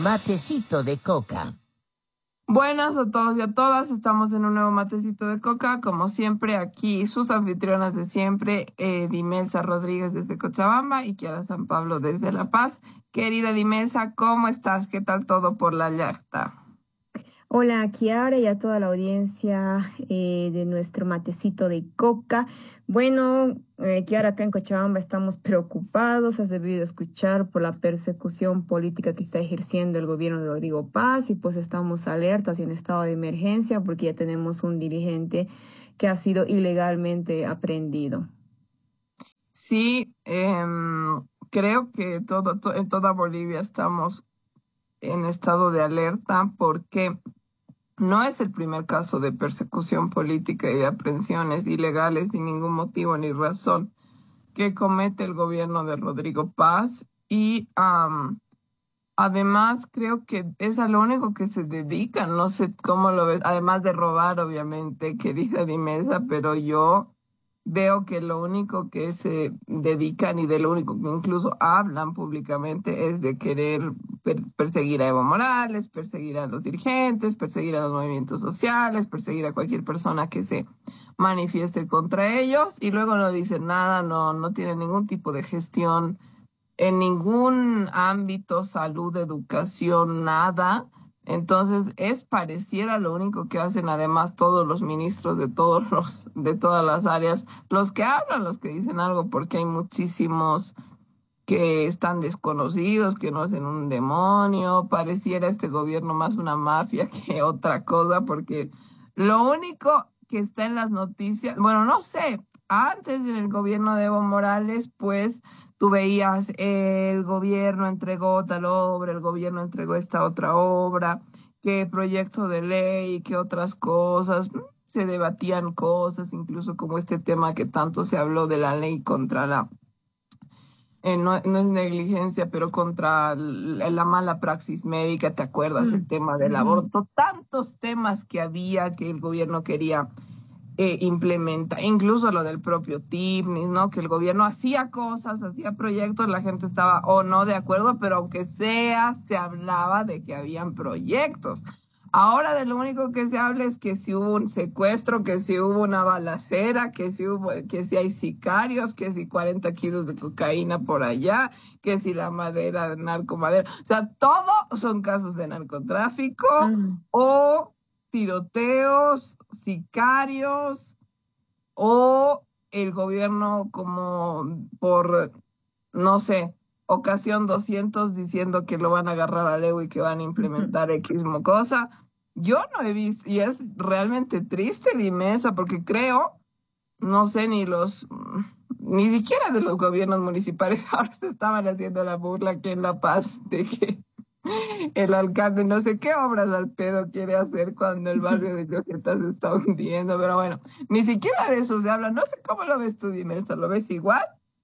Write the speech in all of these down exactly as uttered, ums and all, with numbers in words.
Matecito de coca. Buenas a todos y a todas, estamos en un nuevo matecito de coca, como siempre aquí sus anfitrionas de siempre, eh, Dimelsa Rodríguez desde Cochabamba y Kiara San Pablo desde La Paz. Querida Dimelsa, ¿cómo estás? ¿Qué tal todo por la yarta? Hola a Kiara y a toda la audiencia eh, de nuestro matecito de coca. Bueno, eh, Kiara, acá en Cochabamba estamos preocupados, has debido escuchar por la persecución política que está ejerciendo el gobierno de Rodrigo Paz y pues estamos alertas y en estado de emergencia porque ya tenemos un dirigente que ha sido ilegalmente aprehendido. Sí, em, creo que todo, to- en toda Bolivia estamos en estado de alerta porque no es el primer caso de persecución política y de aprehensiones ilegales sin ningún motivo ni razón que comete el gobierno de Rodrigo Paz y am, además creo que es a lo único que se dedican, no sé cómo lo ves, además de robar obviamente, querida Dimesa, pero yo veo que lo único que se dedican y de lo único que incluso hablan públicamente es de querer per- perseguir a Evo Morales, perseguir a los dirigentes, perseguir a los movimientos sociales, perseguir a cualquier persona que se manifieste contra ellos y luego no dicen nada, no, no tienen ningún tipo de gestión en ningún ámbito, salud, educación, nada. Entonces, es pareciera lo único que hacen además todos los ministros de todos los, de todas las áreas, los que hablan, los que dicen algo, porque hay muchísimos que están desconocidos, que no hacen un demonio, pareciera este gobierno más una mafia que otra cosa, porque lo único que está en las noticias, bueno, no sé, antes en el gobierno de Evo Morales, pues tú veías eh, el gobierno entregó tal obra, el gobierno entregó esta otra obra, qué proyecto de ley, qué otras cosas, mm, se debatían cosas, incluso como este tema que tanto se habló de la ley contra la eh, no, no es negligencia, pero contra l- la mala praxis médica, ¿te acuerdas? El Mm, tema del ujú. aborto, tantos temas que había que el gobierno quería eh, implementar, incluso lo del propio TIPNIS, ¿no? Que el gobierno hacía cosas, hacía proyectos, la gente estaba o no de acuerdo, pero aunque sea, se hablaba de que habían proyectos. Ahora de lo único que se habla es que si hubo un secuestro, que si hubo una balacera, que si hubo, que si hay sicarios, que si cuarenta kilos de cocaína por allá, que si la madera, narcomadera. O sea, todo son casos de narcotráfico Mm. o tiroteos, sicarios o el gobierno como por, no sé, ocasión doscientos diciendo que lo van a agarrar a Leo y que van a implementar X mo- cosa. Yo no he visto, y es realmente triste la inmensa, porque creo, no sé, ni los, mm, ni siquiera de los gobiernos municipales ahora se estaban haciendo la burla aquí en La Paz de que el alcalde no sé qué obras al pedo quiere hacer cuando el barrio de Lloqueta se está hundiendo, pero bueno, ni siquiera de eso se habla. No sé cómo lo ves tú, dime, ¿lo ves igual?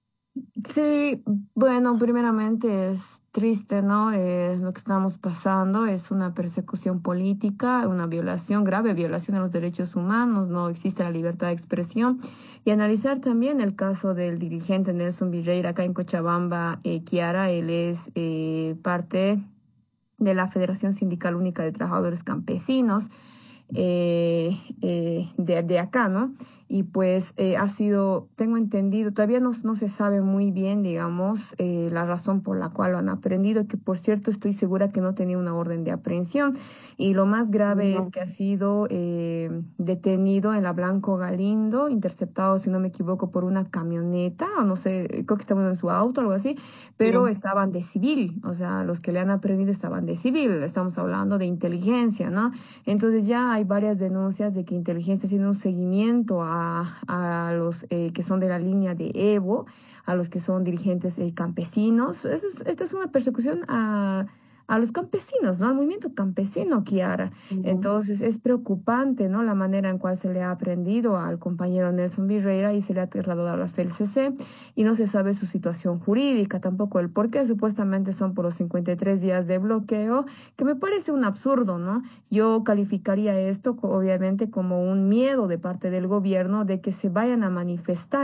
Sí, bueno, primeramente es triste, ¿no? Es lo que estamos pasando, es una persecución política, una violación, grave violación de los derechos humanos, no existe la libertad de expresión. Y analizar también el caso del dirigente Nelson Virreira acá en Cochabamba, eh, Kiara, él es eh, parte de la Federación Sindical Única de Trabajadores Campesinos eh, eh, de, de acá, ¿no? Y pues eh, ha sido, tengo entendido, todavía no, no se sabe muy bien, digamos, eh, la razón por la cual lo han aprendido, que por cierto estoy segura que no tenía una orden de aprehensión. Y lo más grave es No. que ha sido eh, detenido en la Blanco Galindo, interceptado, si no me equivoco, por una camioneta, o no sé, creo que estaba en su auto, algo así, Sí. pero estaban de civil, o sea, los que le han aprendido estaban de civil, estamos hablando de inteligencia, ¿no? Entonces ya hay varias denuncias de que inteligencia tiene un seguimiento a, a los eh, que son de la línea de Evo, a los que son dirigentes eh, campesinos. Eso es- esto es una persecución a, a los campesinos, ¿no? Al movimiento campesino, Kiara. Ujú. Entonces es preocupante, ¿no? La manera en cual se le ha aprendido al compañero Nelson Virreira y se le ha trasladado a la F E L C C y no se sabe su situación jurídica, tampoco el por qué. Supuestamente son por los cincuenta y tres días de bloqueo, que me parece un absurdo, ¿no? Yo calificaría esto co- obviamente como un miedo de parte del gobierno de que se vayan a manifestar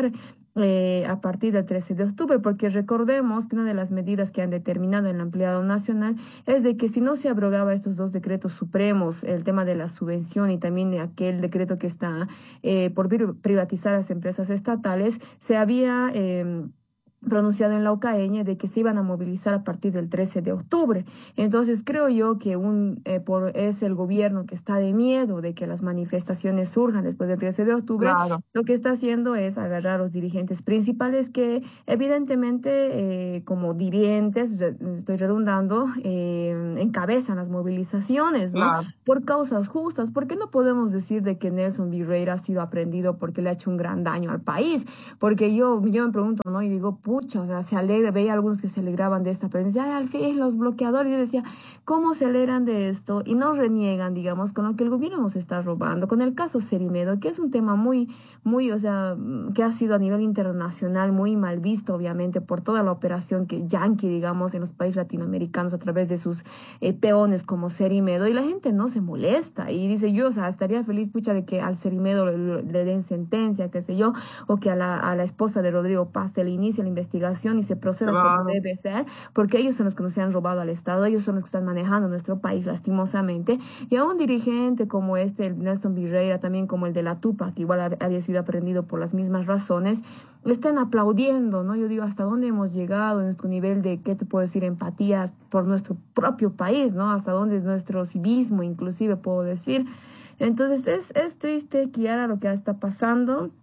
eh, a partir del trece de octubre, porque recordemos que una de las medidas que han determinado el empleado nacional es de que si no se abrogaba estos dos decretos supremos, el tema de la subvención y también aquel decreto que está eh, por vir- privatizar las empresas estatales, se había... em, pronunciado en la O C A E Ñ de que se iban a movilizar a partir del trece de octubre. Entonces creo yo que un, eh, por, es el gobierno que está de miedo de que las manifestaciones surjan después del trece de octubre, Claro, lo que está haciendo es agarrar a los dirigentes principales que evidentemente eh, como dirigentes, re- estoy redundando, eh, encabezan las movilizaciones, ¿no? claro. Por causas justas. ¿Por qué no podemos decir de que Nelson Virreira ha sido aprendido porque le ha hecho un gran daño al país? Porque yo, yo me pregunto, ¿no? Y digo, pucha, o sea, se alegra, veía algunos que se alegraban de esta presencia, ay, al fin los bloqueadores. Yo decía, ¿cómo se alegran de esto? Y no reniegan, digamos, con lo que el gobierno nos está robando. Con el caso Cerimedo, que es un tema muy, muy, o sea, mm, que ha sido a nivel internacional muy mal visto, obviamente, por toda la operación que Yankee, digamos, en los países latinoamericanos a través de sus eh, peones como Cerimedo, y la gente no se molesta y dice, yo, o sea, estaría feliz, pucha, de que al Cerimedo le, le- le den sentencia, qué sé yo, o que a la, a la esposa de Rodrigo Paz se le inicie la investigación y se proceda como Claro. debe ser, porque ellos son los que nos han robado al Estado, ellos son los que están manejando nuestro país lastimosamente, y a un dirigente como este, el Nelson Virreira, también como el de la Tupa, que igual hab- había sido aprendido por las mismas razones, le están aplaudiendo, ¿no? Yo digo, ¿hasta dónde hemos llegado en nuestro nivel de, qué te puedo decir, empatías por nuestro propio país, ¿no? Hasta dónde es nuestro civismo, inclusive puedo decir. Entonces es, es triste, Kiara, lo que está pasando.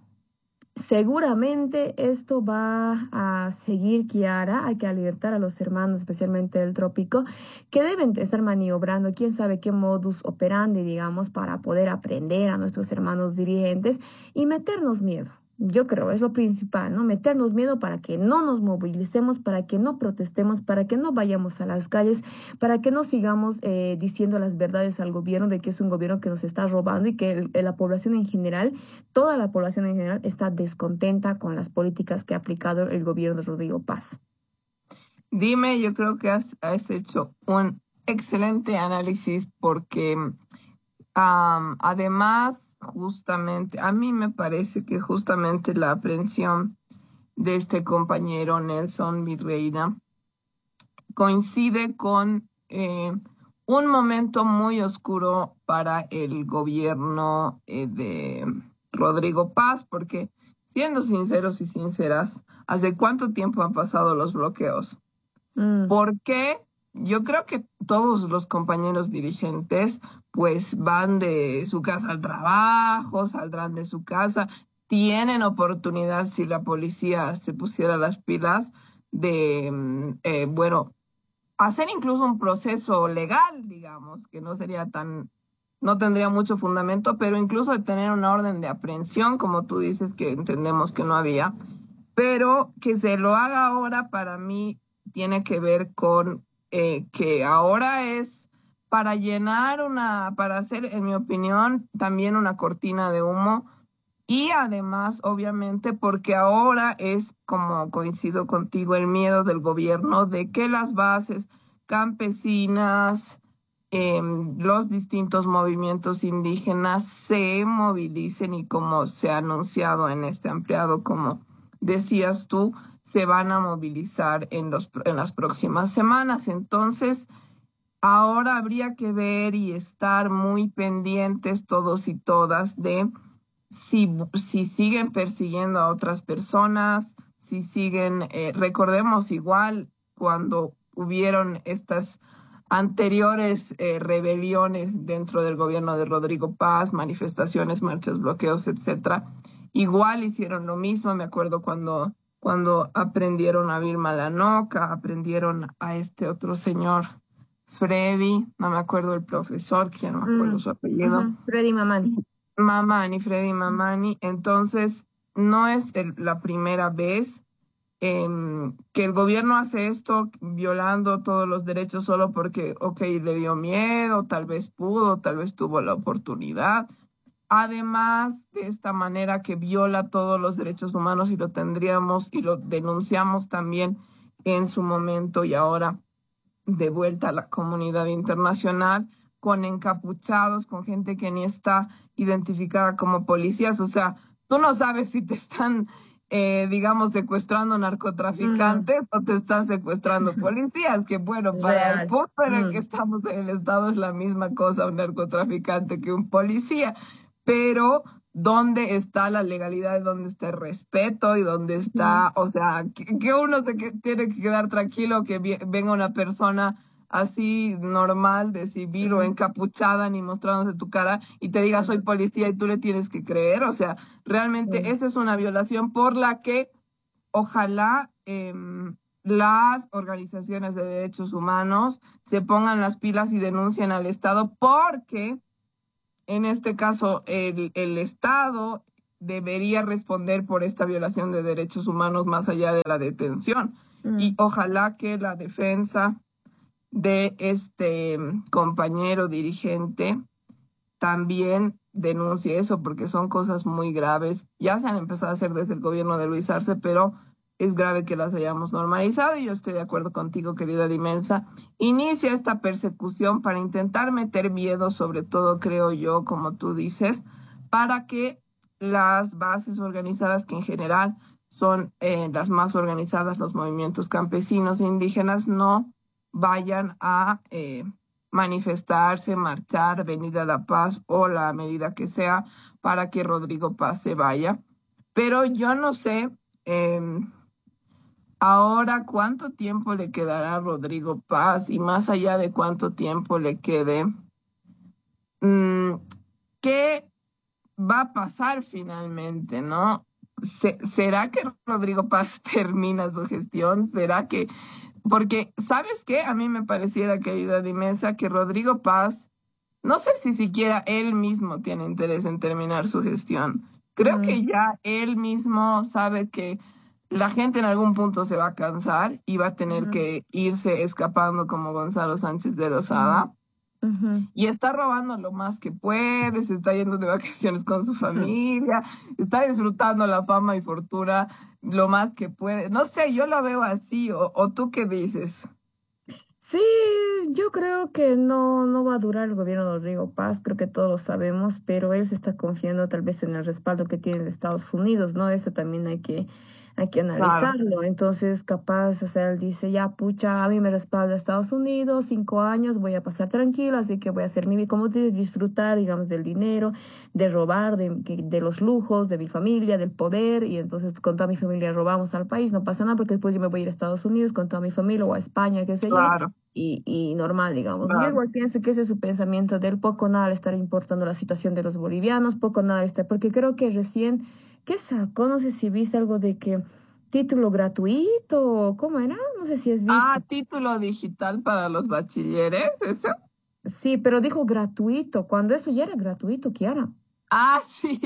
Seguramente esto va a seguir, Kiara. Hay que alertar a los hermanos, especialmente del trópico, que deben estar maniobrando, quién sabe qué modus operandi, digamos, para poder aprender a nuestros hermanos dirigentes y meternos miedo. Yo creo, es lo principal, ¿no? Meternos miedo para que no nos movilicemos, para que no protestemos, para que no vayamos a las calles, para que no sigamos eh, diciendo las verdades al gobierno de que es un gobierno que nos está robando y que el- la población en general, toda la población en general está descontenta con las políticas que ha aplicado el gobierno de Rodrigo Paz. Dime, yo creo que has, has hecho un excelente análisis porque am, además, justamente, a mí me parece que justamente la aprehensión de este compañero Nelson Virreira coincide con eh, un momento muy oscuro para el gobierno eh, de Rodrigo Paz, porque siendo sinceros y sinceras, ¿hace cuánto tiempo han pasado los bloqueos? Mm, ¿Por qué? Yo creo que todos los compañeros dirigentes pues van de su casa al trabajo, saldrán de su casa, tienen oportunidad si la policía se pusiera las pilas de, mm, eh, bueno, hacer incluso un proceso legal, digamos, que no sería tan, no tendría mucho fundamento, pero incluso de tener una orden de aprehensión, como tú dices que entendemos que no había, pero que se lo haga ahora para mí tiene que ver con eh, que ahora es para llenar una, para hacer, en mi opinión, también una cortina de humo y además, obviamente, porque ahora es, como coincido contigo, el miedo del gobierno de que las bases campesinas, em, los distintos movimientos indígenas se movilicen y como se ha anunciado en este ampliado, como decías tú, se van a movilizar en los, en las próximas semanas. Entonces, ahora habría que ver y estar muy pendientes todos y todas de si, si siguen persiguiendo a otras personas, si siguen, eh, recordemos igual cuando hubieron estas anteriores eh, rebeliones dentro del gobierno de Rodrigo Paz, manifestaciones, marchas, bloqueos, etcétera. Igual hicieron lo mismo, me acuerdo cuando, cuando aprendieron a Vilma Lanoca, aprendieron a este otro señor, Freddy, no me acuerdo el profesor, que ya no me acuerdo mm, su apellido. ujú, Freddy Mamani. Mamani, Freddy Mamani. Entonces, no es el- la primera vez em, que el gobierno hace esto violando todos los derechos solo porque, ok, le dio miedo, tal vez pudo, tal vez tuvo la oportunidad. Además de esta manera que viola todos los derechos humanos y lo tendríamos y lo denunciamos también en su momento y ahora de vuelta a la comunidad internacional, con encapuchados, con gente que ni está identificada como policías. O sea, tú no sabes si te están eh, digamos, secuestrando Mm, narcotraficantes o te están secuestrando policías, que bueno, para el real. punto en el que Mm, estamos en el Estado es la misma cosa un narcotraficante que un policía, pero ¿dónde está la legalidad? ¿Dónde está el respeto? ¿Y dónde mm, está, o sea, que, que uno se que- tiene que quedar tranquilo que vie- venga una persona así normal de civil o mm, encapuchada ni mostrándose tu cara y te diga soy mm, policía y tú le tienes que creer? O sea, realmente mm, esa es una violación por la que ojalá em, las organizaciones de derechos humanos se pongan las pilas y denuncien al Estado porque en este caso el, el Estado debería responder por esta violación de derechos humanos más allá de la detención. Y mm. ojalá que la defensa de este em, compañero dirigente también denuncie eso porque son cosas muy graves. Ya se han empezado a hacer desde el gobierno de Luis Arce, pero es grave que las hayamos normalizado y yo estoy de acuerdo contigo, querida Dimensa. Inicia esta persecución para intentar meter miedo, sobre todo, creo yo, como tú dices, para que las bases organizadas, que en general son eh, las más organizadas, los movimientos campesinos e indígenas, no vayan a eh, manifestarse, marchar, venir a La Paz o la medida que sea para que Rodrigo Paz se vaya. Pero yo no sé eh, ahora cuánto tiempo le quedará a Rodrigo Paz y más allá de cuánto tiempo le quede, mmm, ¿qué va a pasar finalmente, no? Se- ¿Será que Rodrigo Paz termina su gestión? ¿Será que porque, ¿sabes qué? A mí me pareciera, querida Dimensa, que Rodrigo Paz, no sé si siquiera él mismo tiene interés en terminar su gestión. Creo que Mm, ya él mismo sabe que la gente en algún punto se va a cansar y va a tener ujú, que irse escapando como Gonzalo Sánchez de mm, Lozada. ujú, Y está robando lo más que puede, se está yendo de vacaciones con su mm. familia, está disfrutando la fama y fortuna lo más que puede. No sé, yo lo veo así, o, o tú qué dices. Sí, yo creo que no, no va a durar el gobierno de Rodrigo Paz, creo que todos lo sabemos, pero él se está confiando tal vez en el respaldo que tiene de Estados Unidos, ¿no? Eso también hay que, hay que Claro, analizarlo. Entonces, capaz, o sea, él dice, ya, pucha, a mí me respalda Estados Unidos, cinco años, voy a pasar tranquilo, así que voy a hacer mi vida, como tú dices, disfrutar, digamos, del dinero, de robar, de, que- de los lujos, de mi familia, del poder, y entonces con toda mi familia robamos al país, no pasa nada, porque después yo me voy a ir a Estados Unidos con toda mi familia o a España, qué sé yo claro, y, y normal, digamos. Yo claro. igual pienso que ese es su pensamiento del poco o nada le estar importando la situación de los bolivianos, poco o nada le estar, porque creo que recién, ¿qué sacó? No sé si viste algo de que título gratuito, ¿cómo era? No sé si has Ah, visto. título digital para los bachilleres, ¿eso? Sí, pero dijo gratuito, cuando eso ya era gratuito, Kiara. Ah, sí.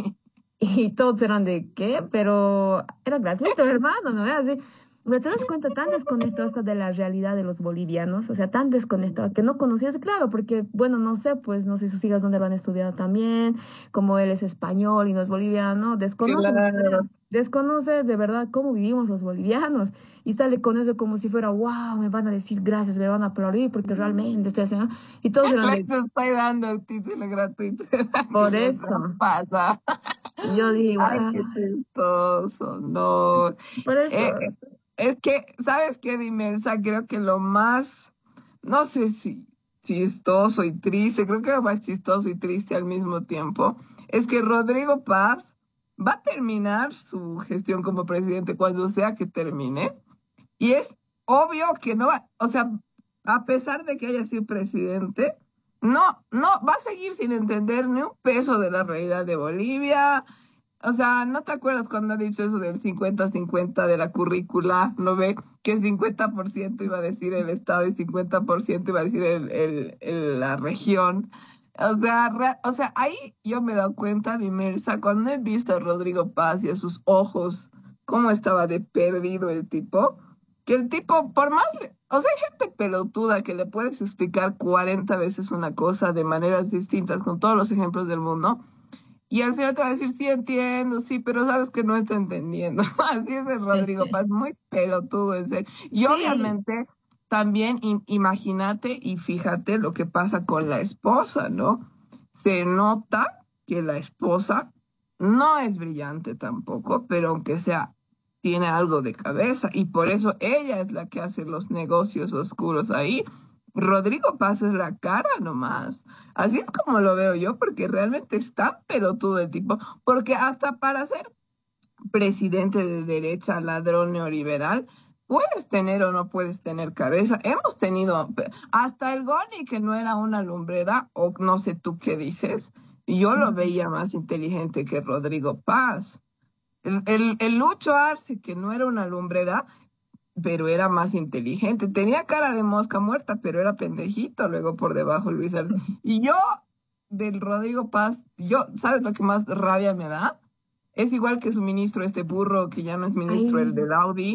Y todos eran de qué, pero era gratuito, hermano, ¿no? Era así. ¿No te das cuenta tan desconectado hasta de la realidad de los bolivianos? O sea, tan desconectado que no conocías, claro, porque, bueno, no sé, pues no sé sus hijas dónde lo han estudiado también, como él es español y no es boliviano, desconocen de verdad, Claro. desconoce de verdad cómo vivimos los bolivianos y sale con eso como si fuera, wow, me van a decir gracias, me van a aplaudir porque realmente estoy haciendo, y todos eran Les de, estoy dando el título gratuito de por bachiller, no eso. pasa. Y yo dije, Ay, wow, qué chistoso, no. por Eh, eso. es que, ¿sabes qué, Dimensa? Creo que lo más, no sé si chistoso y triste, creo que lo más chistoso y triste al mismo tiempo, es que Rodrigo Paz va a terminar su gestión como presidente cuando sea que termine. Y es obvio que no va, o sea, a pesar de que haya sido presidente, no, no, va a seguir sin entender ni un peso de la realidad de Bolivia. O sea, ¿no te acuerdas cuando ha dicho eso del cincuenta cincuenta de la currícula? ¿No ve? Que cincuenta por ciento iba a decir el Estado y cincuenta por ciento iba a decir el, el- el- la región. O sea, re- o sea, ahí yo me he dado cuenta, Dimersa, cuando he visto a Rodrigo Paz y a sus ojos, cómo estaba de perdido el tipo, que el tipo, por más, le- o sea, hay gente pelotuda que le puedes explicar cuarenta veces una cosa de maneras distintas con todos los ejemplos del mundo. Y al final te va a decir, sí entiendo, sí, pero sabes que no está entendiendo. Así es el Rodrigo Paz, muy pelotudo, en serio. Y Sí, obviamente también im- imagínate y fíjate lo que pasa con la esposa, ¿no? Se nota que la esposa No es brillante tampoco, pero aunque sea, tiene algo de cabeza y por eso ella es la que hace los negocios oscuros ahí. Rodrigo Paz es la cara nomás. Así es como lo veo yo, porque realmente está pelotudo el tipo, porque hasta para ser presidente de derecha, ladrón neoliberal, puedes tener o no puedes tener cabeza. Hemos tenido hasta el Goni, que no era una lumbrera, o no sé tú qué dices, y yo lo veía más inteligente que Rodrigo Paz. El, el, el Lucho Arce, que no era una lumbrera, pero era más inteligente. Tenía cara de mosca muerta, pero era pendejito luego por debajo Luis Ar- Y yo, del Rodrigo Paz, yo, ¿sabes lo que más rabia me da? Es igual que su ministro, este burro que ya no es ministro, el Ay, del Audi.